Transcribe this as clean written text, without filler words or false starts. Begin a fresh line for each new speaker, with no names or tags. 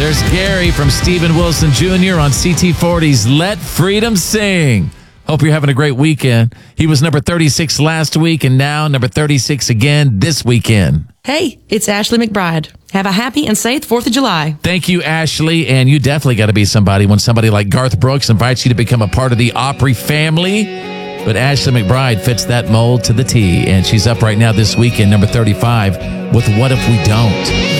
There's Gary from Stephen Wilson Jr. on CT40's Let Freedom Sing. Hope you're having a great weekend. He was number 36 last week and now number 36 again this weekend.
Hey, it's Ashley McBride. Have a happy and safe 4th of July.
Thank you, Ashley. And you definitely got to be somebody when somebody like Garth Brooks invites you to become a part of the Opry family. But Ashley McBride fits that mold to the T. And she's up right now this weekend, number 35, with What If We Don't?